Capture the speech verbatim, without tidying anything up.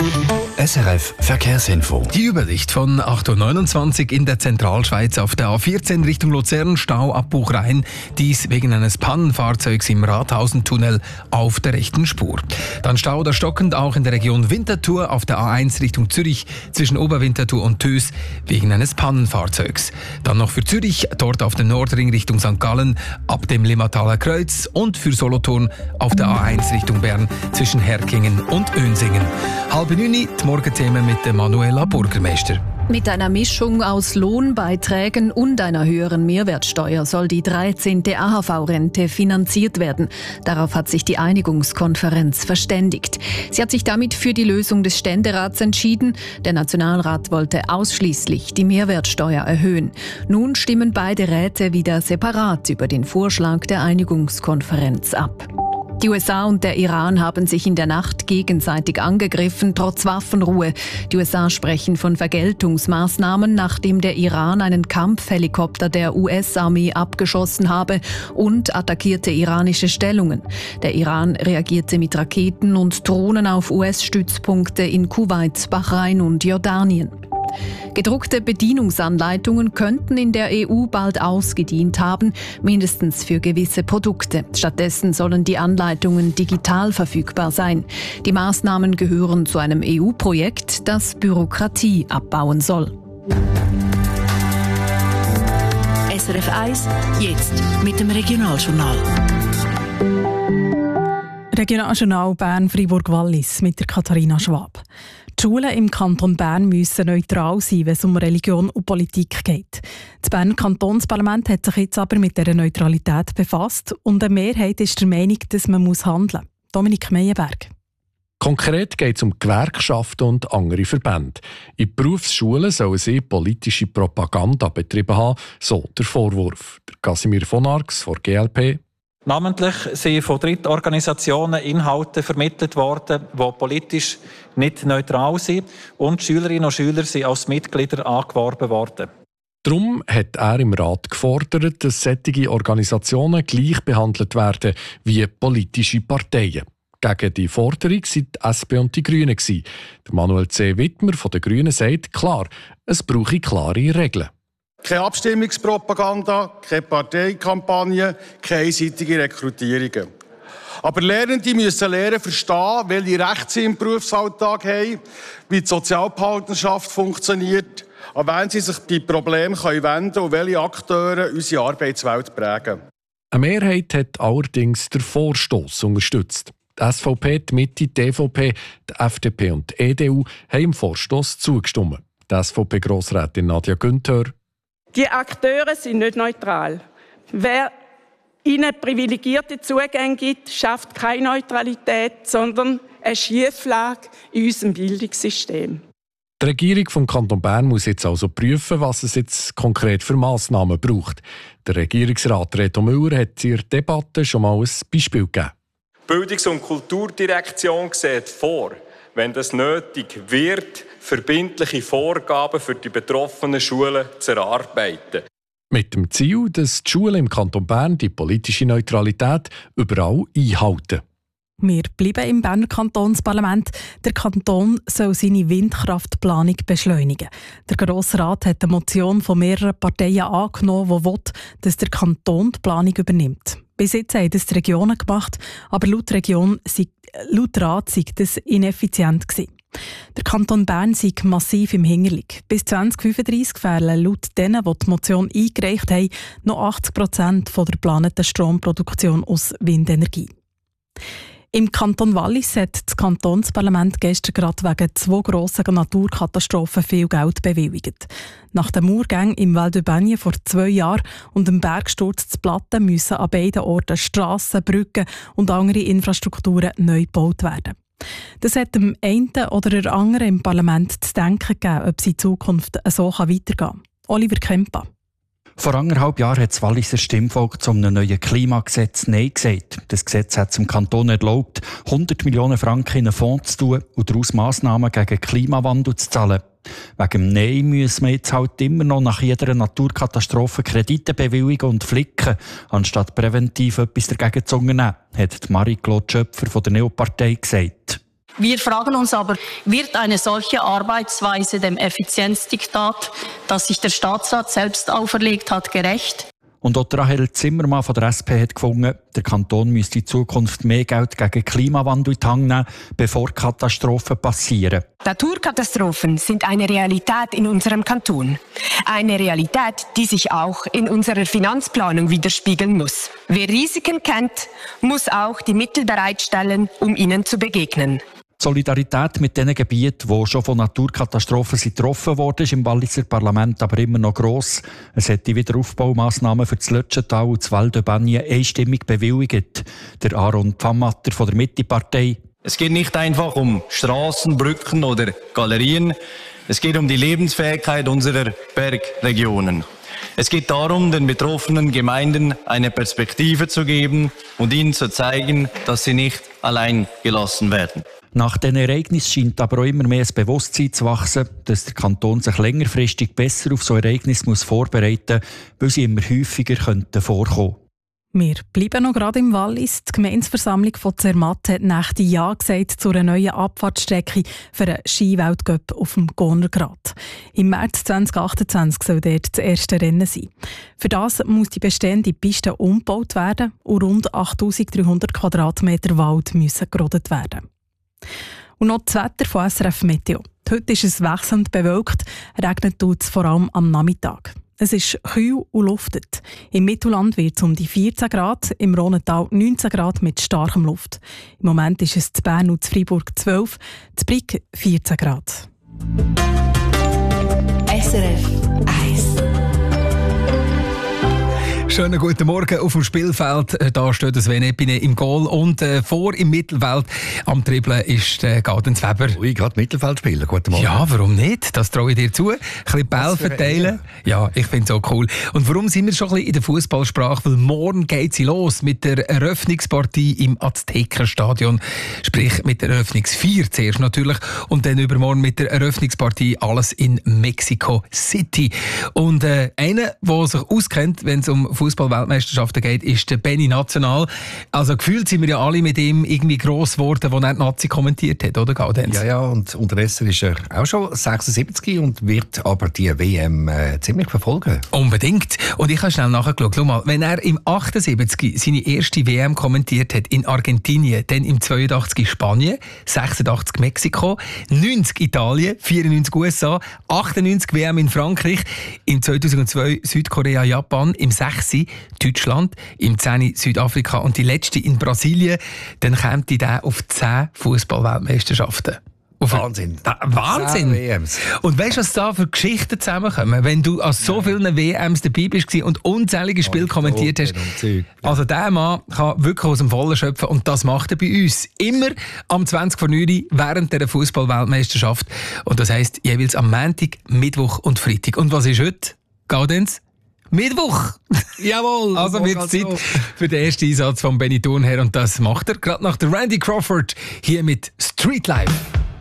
S R F Verkehrsinfo. Die Übersicht von acht Uhr neunundzwanzig in der Zentralschweiz auf der A vierzehn Richtung Luzern, Stauabbruch Rhein. Dies wegen eines Pannenfahrzeugs im Rathausentunnel auf der rechten Spur. Dann Stau oder stockend auch in der Region Winterthur auf der A eins Richtung Zürich zwischen Oberwinterthur und Tös wegen eines Pannenfahrzeugs. Dann noch für Zürich, dort auf dem Nordring Richtung Sankt Gallen ab dem Limmataler Kreuz und für Solothurn auf der A eins Richtung Bern zwischen Herkingen und Önsingen. Halbe neun, die Morgenthemen mit der Manuela Burgermeister. Mit einer Mischung aus Lohnbeiträgen und einer höheren Mehrwertsteuer soll die dreizehnte A H V-Rente finanziert werden. Darauf hat sich die Einigungskonferenz verständigt. Sie hat sich damit für die Lösung des Ständerats entschieden. Der Nationalrat wollte ausschließlich die Mehrwertsteuer erhöhen. Nun stimmen beide Räte wieder separat über den Vorschlag der Einigungskonferenz ab. Die U S A und der Iran haben sich in der Nacht gegenseitig angegriffen, trotz Waffenruhe. Die U S A sprechen von Vergeltungsmaßnahmen, nachdem der Iran einen Kampfhelikopter der U S-Armee abgeschossen habe und attackierte iranische Stellungen. Der Iran reagierte mit Raketen und Drohnen auf U S-Stützpunkte in Kuwait, Bahrain und Jordanien. Gedruckte Bedienungsanleitungen könnten in der E U bald ausgedient haben, mindestens für gewisse Produkte. Stattdessen sollen die Anleitungen digital verfügbar sein. Die Maßnahmen gehören zu einem E U-Projekt, das Bürokratie abbauen soll. S R F eins, jetzt mit dem Regionaljournal. Regionaljournal Bern-Fribourg-Wallis mit der Katharina Schwab. Die Schulen im Kanton Bern müssen neutral sein, wenn es um Religion und Politik geht. Das Berner Kantonsparlament hat sich jetzt aber mit dieser Neutralität befasst und eine Mehrheit ist der Meinung, dass man handeln muss. Dominik Meyerberg. Konkret geht es um Gewerkschaften und andere Verbände. In Berufsschulen sollen sie politische Propaganda betrieben haben, so der Vorwurf. Der Casimir von Arx von G L P. Namentlich sind von Drittorganisationen Inhalte vermittelt worden, die politisch nicht neutral sind, und Schülerinnen und Schüler sind als Mitglieder angeworben worden. Darum hat er im Rat gefordert, dass solche Organisationen gleich behandelt werden wie politische Parteien. Gegen die Forderung waren die S P und die Grünen. Der Manuel C. Wittmer von den Grünen sagt klar, es brauche klare Regeln. Keine Abstimmungspropaganda, keine Parteikampagne, keine einseitige Rekrutierungen. Aber Lernende müssen lernen verstehen, welche Rechte sie im Berufsalltag haben, wie die Sozialpartnerschaft funktioniert, an wen sie sich bei Problemen wenden können und welche Akteure unsere Arbeitswelt prägen. Eine Mehrheit hat allerdings den Vorstoss unterstützt. Die S V P, die Mitte, die E V P, die F D P und die E D U haben dem Vorstoss zugestimmt. Die S V P-Grossrätin Nadja Günther. Die Akteure sind nicht neutral. Wer ihnen privilegierte Zugänge gibt, schafft keine Neutralität, sondern eine Schieflage in unserem Bildungssystem. Die Regierung vom Kanton Bern muss jetzt also prüfen, was es jetzt konkret für Massnahmen braucht. Der Regierungsrat Reto Müller hat in der Debatte schon mal ein Beispiel gegeben. Die Bildungs- und Kulturdirektion sieht vor, wenn das nötig wird, verbindliche Vorgaben für die betroffenen Schulen zu erarbeiten. Mit dem Ziel, dass die Schulen im Kanton Bern die politische Neutralität überall einhalten. Wir bleiben im Berner Kantonsparlament. Der Kanton soll seine Windkraftplanung beschleunigen. Der Grosse Rat hat eine Motion von mehreren Parteien angenommen, die will, dass der Kanton die Planung übernimmt. Bis jetzt haben das die Regionen gemacht, aber laut Region sei, laut Rat sei das ineffizient gewesen. Der Kanton Bern sei massiv im Hinterlig. Bis zwanzig fünfunddreissig fehlen laut denen, die die Motion eingereicht haben, noch achtzig Prozent von der geplanten Stromproduktion aus Windenergie. Im Kanton Wallis hat das Kantonsparlament gestern gerade wegen zwei grossen Naturkatastrophen viel Geld bewilligt. Nach dem Murgang im Val de Bagne vor zwei Jahren und dem Bergsturz zu Platten müssen an beiden Orten Strassen, Brücken und andere Infrastrukturen neu gebaut werden. Das hat dem einen oder der anderen im Parlament zu denken gegeben, ob es in Zukunft so weitergehen kann. Oliver Kempa. Vor anderthalb Jahren hat das Walliser Stimmvolk zu einem neuen Klimagesetz Nein gesagt. Das Gesetz hat es dem Kanton erlaubt, hundert Millionen Franken in einen Fonds zu tun und daraus Massnahmen gegen Klimawandel zu zahlen. Wegen dem Nein müssen wir jetzt halt immer noch nach jeder Naturkatastrophe Kredite bewilligen und flicken, anstatt präventiv etwas dagegen zu unternehmen, hat Marie-Claude Schöpfer von der Neopartei gesagt. Wir fragen uns aber, wird eine solche Arbeitsweise dem Effizienzdiktat, das sich der Staatsrat selbst auferlegt hat, gerecht? Und auch Rahel Zimmermann von der S P hat gefunden, der Kanton müsste in Zukunft mehr Geld gegen Klimawandel in die Hand nehmen, bevor Katastrophen passieren. Naturkatastrophen sind eine Realität in unserem Kanton. Eine Realität, die sich auch in unserer Finanzplanung widerspiegeln muss. Wer Risiken kennt, muss auch die Mittel bereitstellen, um ihnen zu begegnen. Die Solidarität mit den Gebieten, die schon von Naturkatastrophen getroffen wurden, ist im Walliser Parlament aber immer noch gross. Es hat die Wiederaufbaumassnahmen für das Lötschental und das Val de Bagne einstimmig bewilligt. Der Aaron Pfammatter von der Mitte-Partei. Es geht nicht einfach um Straßen, Brücken oder Galerien. Es geht um die Lebensfähigkeit unserer Bergregionen. Es geht darum, den betroffenen Gemeinden eine Perspektive zu geben und ihnen zu zeigen, dass sie nicht allein gelassen werden. Nach diesen Ereignissen scheint aber auch immer mehr das Bewusstsein zu wachsen, dass der Kanton sich längerfristig besser auf so Ereignisse muss vorbereiten muss, weil sie immer häufiger vorkommen könnten. Wir bleiben noch gerade im Wallis. Die Gemeinsversammlung von Zermatt hat nach dem Ja gesagt zu einer neuen Abfahrtsstrecke für einen Skiweltcup auf dem Gornergrat. Im März zwanzig achtundzwanzig soll dort das erste Rennen sein. Für das muss die bestehende Piste umgebaut werden und rund achttausenddreihundert Quadratmeter Wald müssen gerodet werden. Und noch das Wetter von S R F Meteo. Heute ist es wechselnd bewölkt, regnet tut es vor allem am Nachmittag. Es ist kühl und luftet. Im Mittelland wird es um die vierzehn Grad, im Rhonental neunzehn Grad mit starkem Luft. Im Moment ist es zu Bern und zu Freiburg zwölf, zu Brig vierzehn Grad. S R F eins. Schönen guten Morgen auf dem Spielfeld. Da steht Sven Epine im Goal und äh, vor im Mittelfeld am Dribbeln ist äh, Gaudenz Weber. Ui, gerade Mittelfeldspieler. Guten Morgen. Ja, warum nicht? Das traue ich dir zu. Ein bisschen Ball verteilen. Ja, ich finde es auch cool. Und warum sind wir schon ein bisschen in der Fußballsprache? Weil morgen geht sie los mit der Eröffnungspartie im Aztekenstadion. Sprich mit der Eröffnungsfeier zuerst natürlich und dann übermorgen mit der Eröffnungspartie alles in Mexico City. Und äh, einer, der sich auskennt, wenn es um Fußball-Weltmeisterschaften geht, ist der Benny National. Also gefühlt sind wir ja alle mit ihm irgendwie gross geworden, als er die Nazi kommentiert hat, oder Gaudenz? Ja, ja, und unterdessen ist er auch schon sechsundsiebzig und wird aber die W M äh, ziemlich verfolgen. Unbedingt. Und ich habe schnell nachgeschaut. Schau mal, wenn er im achtundsiebzig seine erste W M kommentiert hat in Argentinien, dann im zweiundachtzig in Spanien, sechsundachtzig Mexiko, neunzig Italien, vierundneunzig U S A, achtundneunzig W M in Frankreich, im zweitausendzwei Südkorea, Japan, im sechs Deutschland, im zehn Südafrika und die letzte in Brasilien, dann käme der auf zehn Fußball-Weltmeisterschaften. Wahnsinn. Da, Wahnsinn! W Ms. Und weißt du, was da für Geschichten zusammenkommen, wenn du an so vielen W Ms dabei bist und unzählige Spiele kommentiert hast? Also der Mann kann wirklich aus dem Vollen schöpfen und das macht er bei uns. Immer am zwanzig vor neun während der Fußball-Weltmeisterschaft. Und das heisst jeweils am Montag, Mittwoch und Freitag. Und was ist heute? Gaudenz? Mittwoch! Jawohl! Also wird es Zeit für den ersten Einsatz von Benny Thurnherr und das macht er gerade nach der Randy Crawford hier mit Street Life.